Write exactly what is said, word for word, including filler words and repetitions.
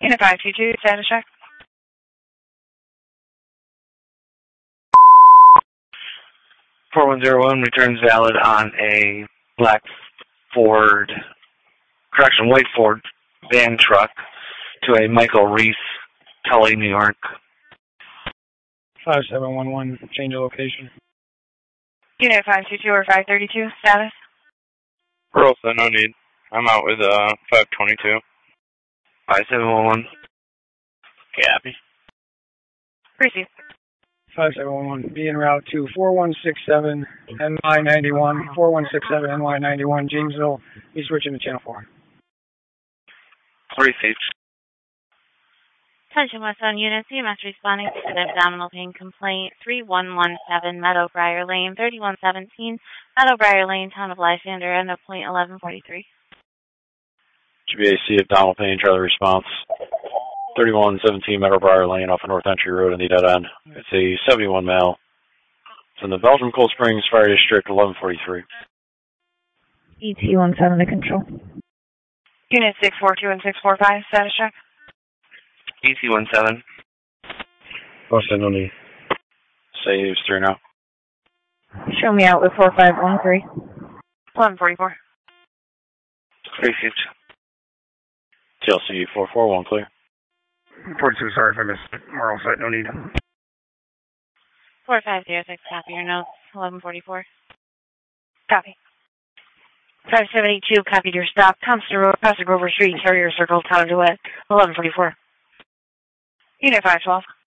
Unit five two two, status check. four one zero one returns valid on a black Ford, correction, white Ford van truck to a Michael Reese, Tully, New York. five seven one one, change of location. Unit five two two or five thirty-two, status? Rosa, no need. I'm out with uh five twenty-two. five seven one one. Copy. Receive. five seven one one, be en route to four one six seven N Y ninety-one, four one six seven N Y ninety-one, Jamesville. Be switching to channel four. Received. Attention Westbound units, C M S responding to an abdominal pain complaint, three one one seven Meadowbriar Lane, thirty-one seventeen Meadowbriar Lane, Town of Lysander, end of point eleven forty-three. G B A C abdominal pain, Charlie response. thirty-one seventeen Meadowbriar Lane off of North Entry Road in the dead end. It's a seventy-one male. It's in the Belgium Cold Springs Fire District, eleven forty-three. E T one seven to control. Unit six four two and six four five, status check. E T one seven. Boston, no need. Saves three now. Show me out with four five one three. eleven forty-four. Received. T L C four four one clear. forty-two, sorry if I missed it. We're all set, no need. four five zero six, copy your notes, eleven forty-four. Copy. five seven eight two, copied your stop. Thompson Road, Pastor Grover Street, Carrier Circle, Town of DeWitt, eleven forty-four. Unit five twelve.